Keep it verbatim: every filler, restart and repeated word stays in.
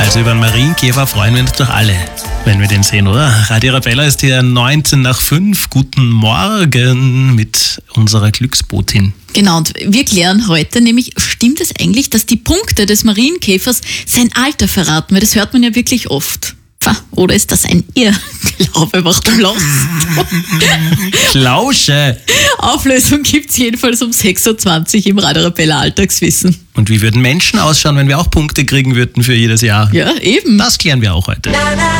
Also über einen Marienkäfer freuen wir uns doch alle, wenn wir den sehen, oder? Radio Arabella ist hier neunzehn nach fünf. Guten Morgen mit unserer Glücksbotin. Genau, und wir klären heute nämlich, stimmt es eigentlich, dass die Punkte des Marienkäfers sein Alter verraten? Weil das hört man ja wirklich oft. Oder ist das ein Irrglaube? Warum lachst du? Lausche! Auflösung gibt's jedenfalls um sechs Uhr zwanzig im Radio Arabella Alltagswissen. Und wie würden Menschen ausschauen, wenn wir auch Punkte kriegen würden für jedes Jahr? Ja, eben. Das klären wir auch heute.